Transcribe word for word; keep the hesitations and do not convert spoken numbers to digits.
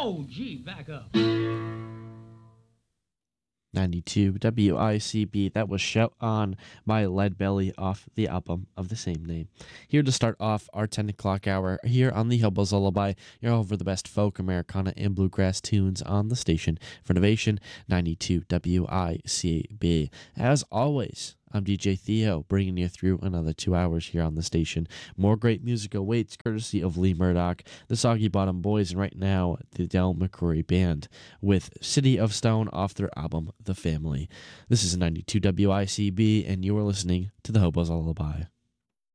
Oh, gee, back up. ninety-two W I C B. That was Shout On by Lead Belly off the album of the same name. Here to start off our ten o'clock hour here on the Hobo's Lullaby. You're over the best folk, Americana, and bluegrass tunes on the station for Innovation, ninety-two W I C B. As always, I'm D J Theo, bringing you through another two hours here on the station. More great music awaits, courtesy of Lee Murdoch, the Soggy Bottom Boys, and right now, the Del McCrory Band, with City of Stone off their album, The Family. This is ninety-two W I C B, and you are listening to the Hobo's Lullaby.